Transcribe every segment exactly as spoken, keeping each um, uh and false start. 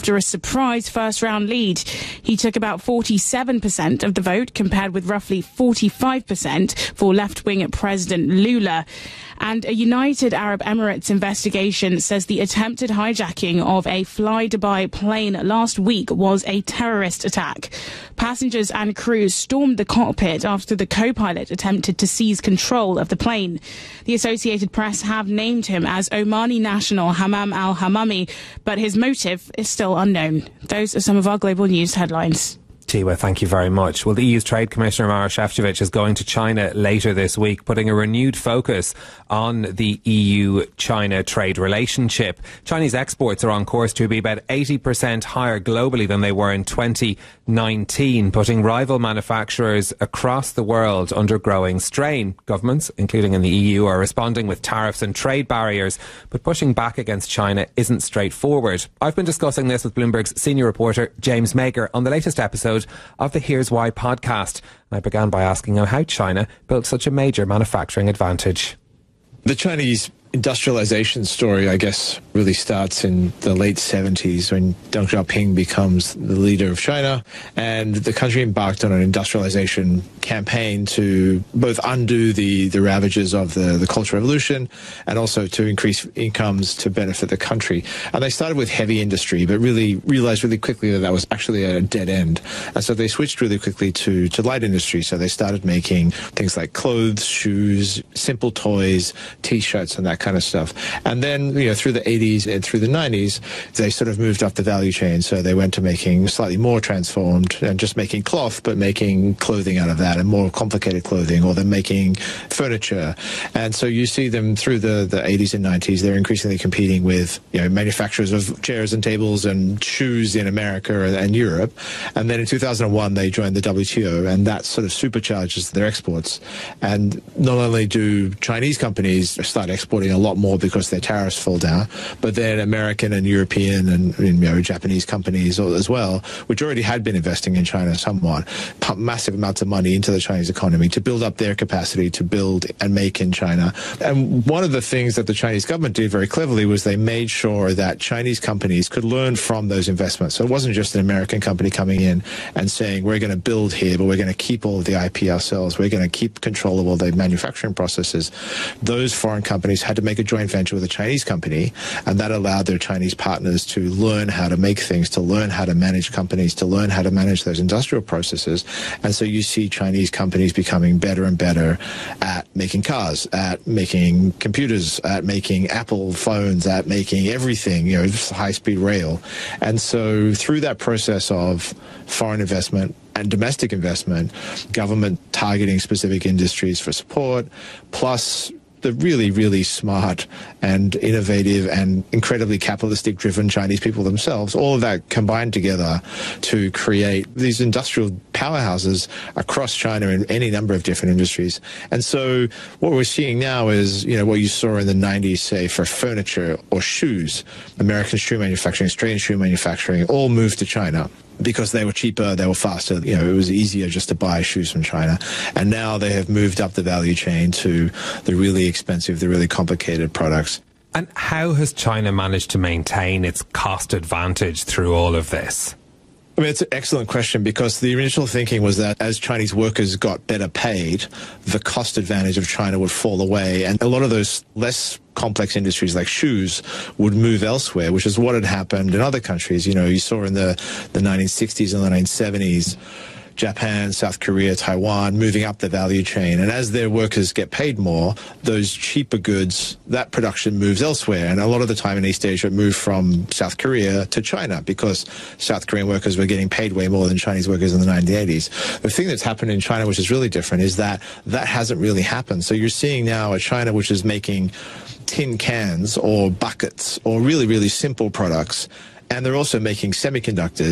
after a surprise first-round lead. He took about forty-seven percent of the vote, compared with roughly forty-five percent for left-wing President Lula. And a United Arab Emirates investigation says the attempted hijacking of a Fly Dubai plane last week was a terrorist attack. Passengers and crews stormed the cockpit after the co-pilot attempted to seize control of the plane. The Associated Press have named him as Omani national Hammam al-Hammami, but his motive is still unknown. Those are some of our global news headlines. Tiwa, thank you very much. Well, the E U's Trade Commissioner Maroš Šefčovič is going to China later this week, putting a renewed focus on the E U-China trade relationship. Chinese exports are on course to be about eighty percent higher globally than they were in twenty nineteen, putting rival manufacturers across the world under growing strain. Governments, including in the E U, are responding with tariffs and trade barriers, but pushing back against China isn't straightforward. I've been discussing this with Bloomberg's senior reporter James Mager on the latest episode of the Here's Why podcast. I began by asking him how China built such a major manufacturing advantage. The Chinese industrialization story, I guess, really starts in the late seventies when Deng Xiaoping becomes the leader of China, and the country embarked on an industrialization campaign to both undo the, the ravages of the, the Cultural Revolution and also to increase incomes to benefit the country. And they started with heavy industry, but really realized really quickly that that was actually a dead end. And so they switched really quickly to, to light industry. So they started making things like clothes, shoes, simple toys, T-shirts, and that kind of stuff. And then, you know, through the eighties and through the nineties, they sort of moved up the value chain. So they went to making slightly more transformed and just making cloth, but making clothing out of that and more complicated clothing, or they're making furniture. And so you see them through the, the eighties and nineties, they're increasingly competing with, you know, manufacturers of chairs and tables and shoes in America and, and Europe. And then in two thousand one, they joined the W T O, and that sort of supercharges their exports. And not only do Chinese companies start exporting a lot more because their tariffs fall down, but then American and European and, you know, Japanese companies as well, which already had been investing in China somewhat, pump massive amounts of money into the Chinese economy to build up their capacity to build and make in China. And one of the things that the Chinese government did very cleverly was they made sure that Chinese companies could learn from those investments. So it wasn't just an American company coming in and saying, we're going to build here, but we're going to keep all of the I P ourselves. We're going to keep control of all the manufacturing processes. Those foreign companies had to make a joint venture with a Chinese company, and that allowed their Chinese partners to learn how to make things, to learn how to manage companies, to learn how to manage those industrial processes. And so you see Chinese companies becoming better and better at making cars, at making computers, at making Apple phones, at making everything, you know, high-speed rail. And so through that process of foreign investment and domestic investment, government targeting specific industries for support, plus the really, really smart and innovative and incredibly capitalistic driven Chinese people themselves, all of that combined together to create these industrial powerhouses across China in any number of different industries. And so what we're seeing now is, you know, what you saw in the nineties, say, for furniture or shoes. American shoe manufacturing, Australian shoe manufacturing, all moved to China because they were cheaper, they were faster. You know, it was easier just to buy shoes from China. And now they have moved up the value chain to the really expensive, the really complicated products. And how has China managed to maintain its cost advantage through all of this? I mean, it's an excellent question, because the initial thinking was that as Chinese workers got better paid, the cost advantage of China would fall away. And a lot of those less complex industries like shoes would move elsewhere, which is what had happened in other countries. You know, you saw in the, the nineteen sixties and the nineteen seventies, Japan, South Korea, Taiwan, moving up the value chain. And as their workers get paid more, those cheaper goods, that production moves elsewhere. And a lot of the time in East Asia, it moved from South Korea to China because South Korean workers were getting paid way more than Chinese workers in the nineteen eighties. The thing that's happened in China, which is really different, is that that hasn't really happened. So you're seeing now a China which is making tin cans or buckets or really, really simple products. And they're also making semiconductors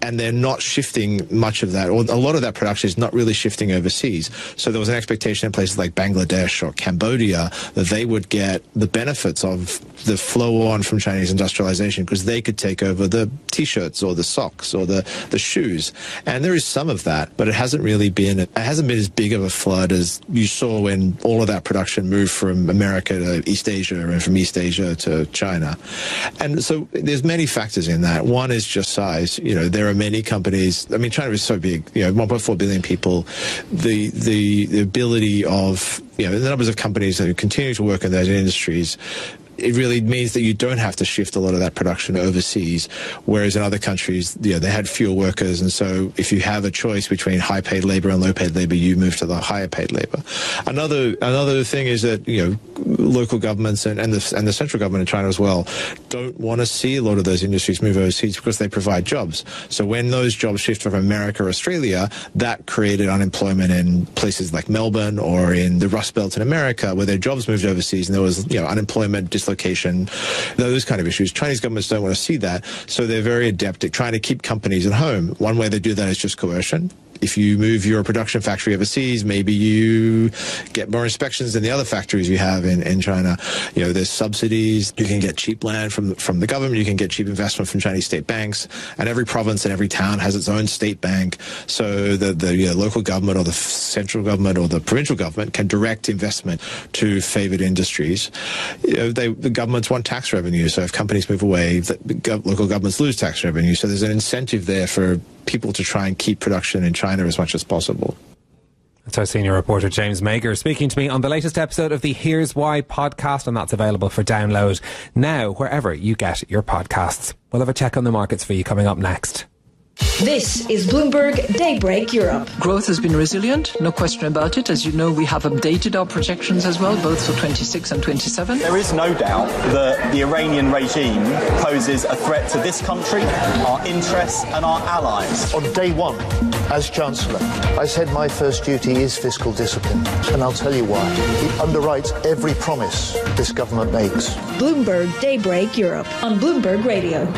and they're not shifting much of that, or a lot of that production is not really shifting overseas. So there was an expectation in places like Bangladesh or Cambodia that they would get the benefits of the flow on from Chinese industrialization because they could take over the T-shirts or the socks or the, the shoes. And there is some of that, but it hasn't really been, it hasn't been as big of a flood as you saw when all of that production moved from America to East Asia and from East Asia to China. And so there's many factors in that. One is just size. You know, there are many companies. I mean, China is so big, you know, one point four billion people. The, the, the ability of, you know, the numbers of companies that continue to work in those industries, it really means that you don't have to shift a lot of that production overseas, whereas in other countries, you know, they had fewer workers, and so if you have a choice between high-paid labor and low-paid labor, you move to the higher-paid labor. Another another thing is that, you know, local governments and, and the and the central government in China as well don't want to see a lot of those industries move overseas because they provide jobs. So when those jobs shift from America or Australia, that created unemployment in places like Melbourne or in the Rust Belt in America, where their jobs moved overseas, and there was, you know, unemployment, dislocation, those kind of issues. Chinese governments don't want to see that, so they're very adept at trying to keep companies at home. One way they do that is just coercion. If you move your production factory overseas, maybe you get more inspections than the other factories you have in, in China. You know, there's subsidies. You can get cheap land from, from the government. You can get cheap investment from Chinese state banks. And every province and every town has its own state bank. So the, the you know, local government or the central government or the provincial government can direct investment to favored industries. You know, they, the governments want tax revenue. So if companies move away, the, the local governments lose tax revenue. So there's an incentive there for people to try and keep production in China as much as possible. That's our senior reporter James Mager speaking to me on the latest episode of the Here's Why podcast, and that's available for download now wherever you get your podcasts. We'll have a check on the markets for you coming up next. This is Bloomberg Daybreak Europe. Growth has been resilient, no question about it. As you know, we have updated our projections as well, both for twenty-six and twenty-seven. There is no doubt that the Iranian regime poses a threat to this country, our interests and our allies. On day one, as Chancellor, I said my first duty is fiscal discipline, and I'll tell you why. It underwrites every promise this government makes. Bloomberg Daybreak Europe on Bloomberg Radio.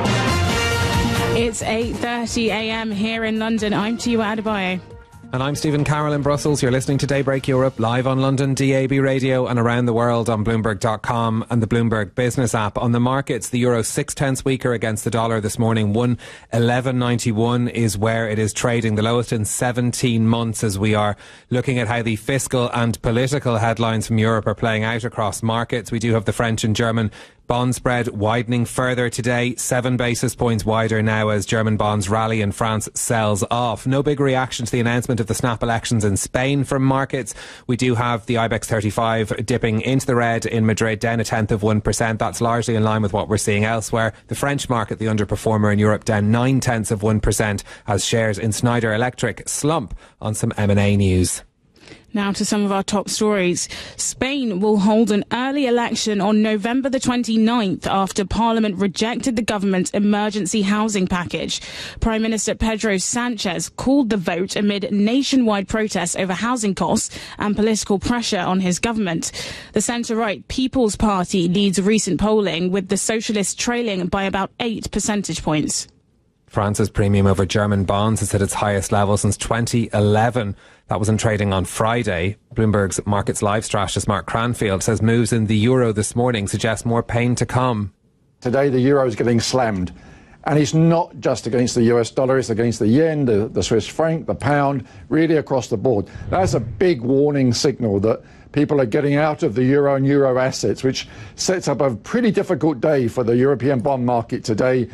It's eight thirty a m here in London. I'm Tiwa Adebayo. And I'm Stephen Carroll in Brussels. You're listening to Daybreak Europe live on London D A B radio and around the world on Bloomberg dot com and the Bloomberg Business app. On the markets, the euro six tenths weaker against the dollar this morning. one eleven ninety-one is where it is trading, the lowest in seventeen months, as we are looking at how the fiscal and political headlines from Europe are playing out across markets. We do have the French and German bond spread widening further today, seven basis points wider now as German bonds rally and France sells off. No big reaction to the announcement of the snap elections in Spain from markets. We do have the IBEX thirty-five dipping into the red in Madrid, down a tenth of one percent. That's largely in line with what we're seeing elsewhere. The French market, the underperformer in Europe, down nine tenths of one percent as shares in Schneider Electric slump on some M and A news. Now to some of our top stories. Spain will hold an early election on November the twenty-ninth after Parliament rejected the government's emergency housing package. Prime Minister Pedro Sanchez called the vote amid nationwide protests over housing costs and political pressure on his government. The centre-right People's Party leads recent polling, with the Socialists trailing by about eight percentage points. France's premium over German bonds is at its highest level since twenty eleven. That was in trading on Friday. Bloomberg's Markets Live strategist Mark Cranfield says moves in the euro this morning suggest more pain to come. Today the euro is getting slammed. And it's not just against the U S dollar, it's against the yen, the, the Swiss franc, the pound, really across the board. That's a big warning signal that people are getting out of the euro and euro assets, which sets up a pretty difficult day for the European bond market today.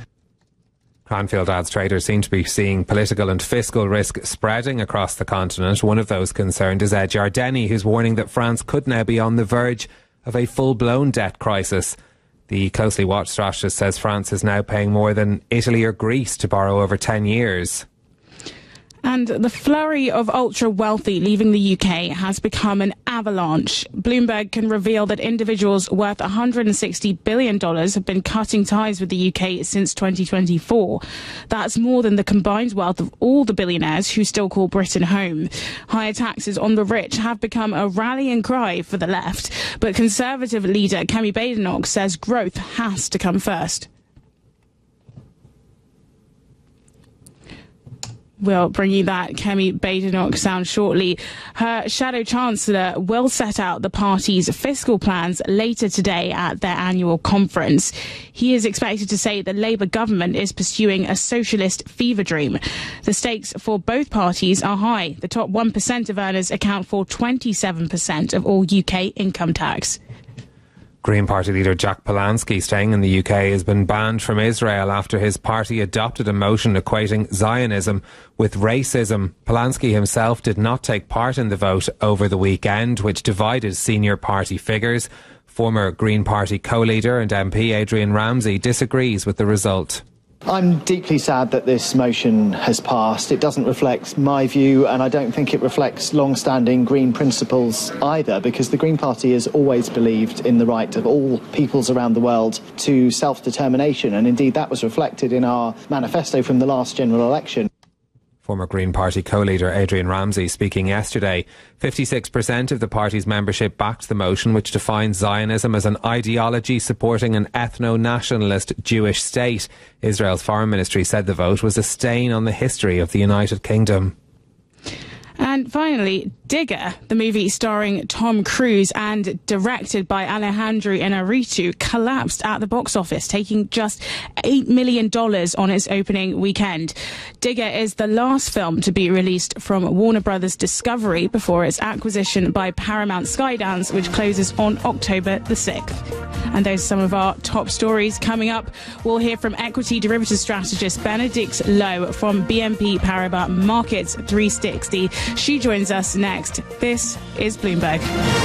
Cranfield adds traders seem to be seeing political and fiscal risk spreading across the continent. One of those concerned is Ed Jardeni, who's warning that France could now be on the verge of a full-blown debt crisis. The closely watched strategist says France is now paying more than Italy or Greece to borrow over ten years. And the flurry of ultra-wealthy leaving the U K has become an avalanche. Bloomberg can reveal that individuals worth one hundred sixty billion dollars have been cutting ties with the U K since twenty twenty-four. That's more than the combined wealth of all the billionaires who still call Britain home. Higher taxes on the rich have become a rallying cry for the left, but Conservative leader Kemi Badenoch says growth has to come first. We'll bring you that Kemi Badenoch sound shortly. Her shadow chancellor will set out the party's fiscal plans later today at their annual conference. He is expected to say the Labour government is pursuing a socialist fever dream. The stakes for both parties are high. The top one percent of earners account for twenty-seven percent of all U K income tax. Green Party leader Jack Polanski, staying in the U K, has been banned from Israel after his party adopted a motion equating Zionism with racism. Polanski himself did not take part in the vote over the weekend, which divided senior party figures. Former Green Party co-leader and M P Adrian Ramsey disagrees with the result. I'm deeply sad that this motion has passed. It doesn't reflect my view, and I don't think it reflects long-standing Green principles either, because the Green Party has always believed in the right of all peoples around the world to self-determination, and indeed that was reflected in our manifesto from the last general election. Former Green Party co-leader Adrian Ramsey speaking yesterday. fifty-six percent of the party's membership backed the motion, which defines Zionism as an ideology supporting an ethno-nationalist Jewish state. Israel's foreign ministry said the vote was a stain on the history of the United Kingdom. And finally, Digger, the movie starring Tom Cruise and directed by Alejandro Inarritu, collapsed at the box office, taking just eight million dollars on its opening weekend. Digger is the last film to be released from Warner Brothers Discovery before its acquisition by Paramount Skydance, which closes on October the sixth. And those are some of our top stories. Coming up, we'll hear from equity derivatives strategist Benedict Lowe from B N P Paribas Markets three sixty. She joins us next. This is Bloomberg.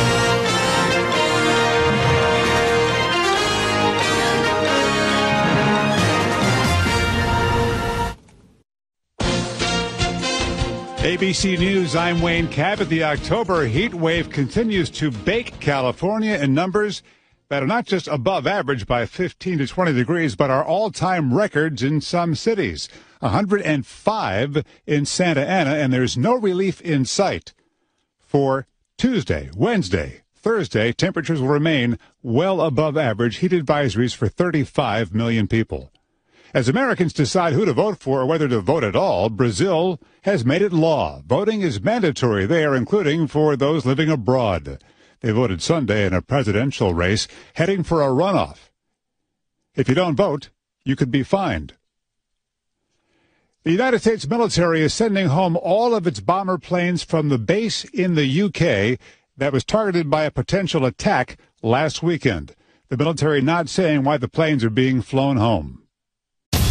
A B C News, I'm Wayne Cabot. The October heat wave continues to bake California in numbers that are not just above average by fifteen to twenty degrees, but are all-time records in some cities. one hundred five in Santa Ana, and there's no relief in sight. For Tuesday, Wednesday, Thursday, temperatures will remain well above average. Heat advisories for thirty-five million people. As Americans decide who to vote for or whether to vote at all, Brazil has made it law. Voting is mandatory there, including for those living abroad. They voted Sunday in a presidential race heading for a runoff. If you don't vote, you could be fined. The United States military is sending home all of its bomber planes from the base in the U K that was targeted by a potential attack last weekend. The military not saying why the planes are being flown home.